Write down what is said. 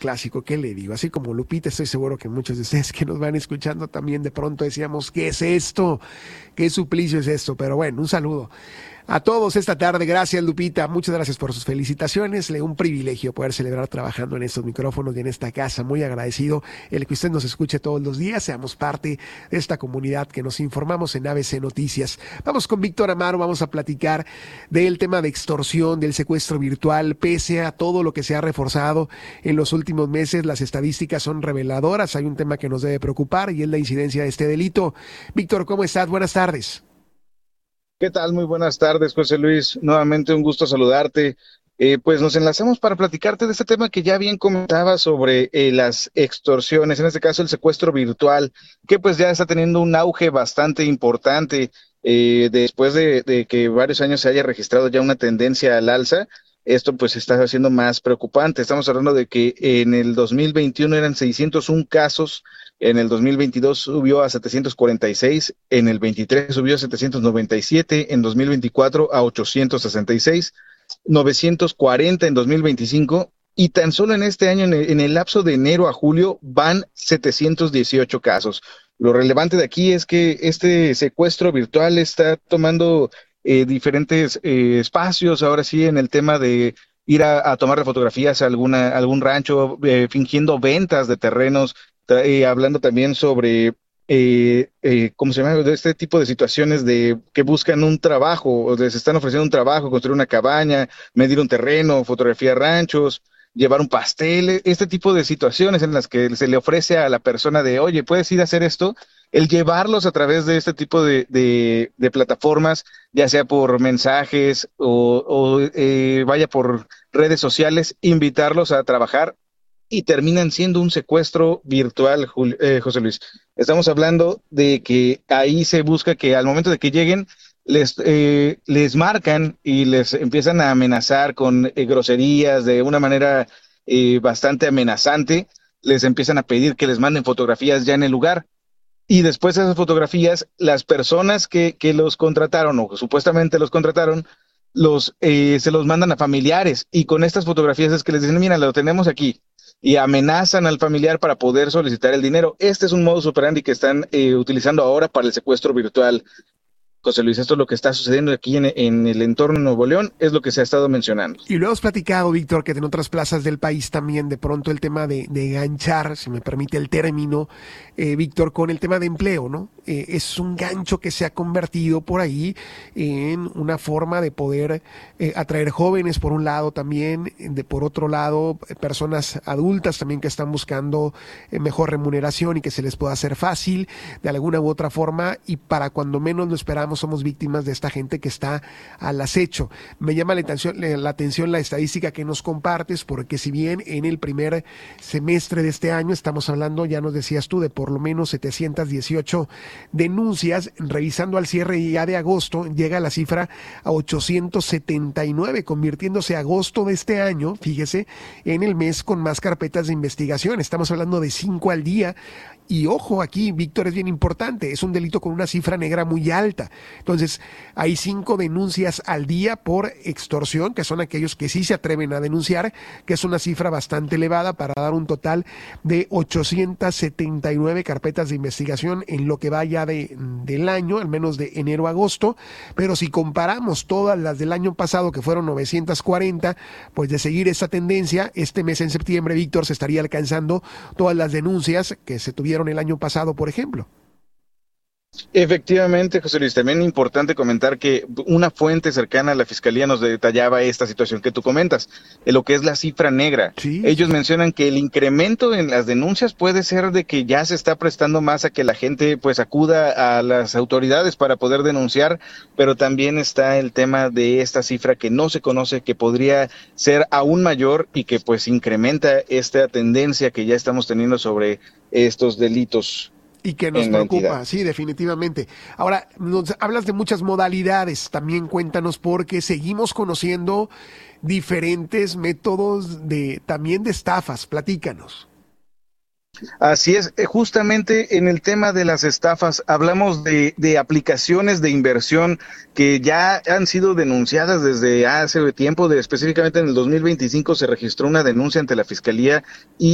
clásico, ¿qué le digo? Así como Lupita, estoy seguro que muchos de ustedes que nos van escuchando también de pronto decíamos, ¿qué es esto? ¿Qué suplicio es esto? Pero bueno, un saludo a todos esta tarde. Gracias, Lupita. Muchas gracias por sus felicitaciones. Un privilegio poder celebrar trabajando en estos micrófonos y en esta casa. Muy agradecido el que usted nos escuche todos los días. Seamos parte de esta comunidad que nos informamos en ABC Noticias. Vamos con Víctor Amaro. Vamos a platicar del tema de extorsión, del secuestro virtual. Pese a todo lo que se ha reforzado en los últimos meses, las estadísticas son reveladoras. Hay un tema que nos debe preocupar y es la incidencia de este delito. Víctor, ¿cómo estás? Buenas tardes. ¿Qué tal? Muy buenas tardes, José Luis. Nuevamente un gusto saludarte. Pues nos enlazamos para platicarte de este tema que ya bien comentaba sobre las extorsiones, en este caso el secuestro virtual, que pues ya está teniendo un auge bastante importante después de que varios años se haya registrado ya una tendencia al alza. Esto pues se está haciendo más preocupante. Estamos hablando de que en el 2021 eran 601 casos, en el 2022 subió a 746, en el 23 subió a 797, en 2024 a 866, 940 en 2025 y tan solo en este año, en el lapso de enero a julio, van 718 casos. Lo relevante de aquí es que este secuestro virtual está tomando diferentes espacios, ahora sí, en el tema de ir a tomarle fotografías a algún rancho, fingiendo ventas de terrenos, hablando también sobre, ¿cómo se llama?, de este tipo de situaciones de que buscan un trabajo, o les están ofreciendo un trabajo, construir una cabaña, medir un terreno, fotografiar ranchos, llevar un pastel, este tipo de situaciones en las que se le ofrece a la persona de, oye, ¿puedes ir a hacer esto? El llevarlos a través de este tipo de plataformas, ya sea por mensajes o vaya por redes sociales, invitarlos a trabajar y terminan siendo un secuestro virtual, José Luis. Estamos hablando de que ahí se busca que al momento de que lleguen, les marcan y les empiezan a amenazar con groserías de una manera bastante amenazante, les empiezan a pedir que les manden fotografías ya en el lugar. Y después de esas fotografías, las personas que los contrataron o supuestamente los contrataron, se los mandan a familiares y con estas fotografías es que les dicen, mira, lo tenemos aquí y amenazan al familiar para poder solicitar el dinero. Este es un modus operandi que están utilizando ahora para el secuestro virtual. José Luis, esto es lo que está sucediendo aquí en el entorno de Nuevo León, es lo que se ha estado mencionando. Y lo hemos platicado, Víctor, que en otras plazas del país también de pronto el tema de ganchar, si me permite el término, Víctor, con el tema de empleo, ¿no? Es un gancho que se ha convertido por ahí en una forma de poder atraer jóvenes por un lado también, por otro lado personas adultas también que están buscando mejor remuneración y que se les pueda hacer fácil de alguna u otra forma, y para cuando menos lo esperamos somos víctimas de esta gente que está al acecho. Me llama la atención la estadística que nos compartes, porque si bien en el primer semestre de este año estamos hablando, ya nos decías tú, de por lo menos 718 denuncias, revisando al cierre ya de agosto, llega la cifra a 879, convirtiéndose agosto de este año, fíjese, en el mes con más carpetas de investigación. Estamos hablando de 5 al día. Y ojo, aquí, Víctor, es bien importante, es un delito con una cifra negra muy alta. Entonces, hay 5 denuncias al día por extorsión, que son aquellos que sí se atreven a denunciar, que es una cifra bastante elevada para dar un total de 879 carpetas de investigación en lo que vaya del año, al menos de enero a agosto. Pero si comparamos todas las del año pasado, que fueron 940, pues de seguir esa tendencia, este mes en septiembre, Víctor, se estaría alcanzando todas las denuncias que se tuvieron el año pasado, por ejemplo. Efectivamente, José Luis, también es importante comentar que una fuente cercana a la Fiscalía nos detallaba esta situación que tú comentas, lo que es la cifra negra. Sí. Ellos mencionan que el incremento en las denuncias puede ser de que ya se está prestando más a que la gente pues acuda a las autoridades para poder denunciar, pero también está el tema de esta cifra que no se conoce, que podría ser aún mayor y que pues incrementa esta tendencia que ya estamos teniendo sobre estos delitos. Y que nos preocupa, sí, definitivamente. Ahora, nos hablas de muchas modalidades, también cuéntanos, porque seguimos conociendo diferentes métodos también de estafas, platícanos. Así es, justamente en el tema de las estafas hablamos de aplicaciones de inversión que ya han sido denunciadas desde hace tiempo, específicamente en el 2025 se registró una denuncia ante la Fiscalía y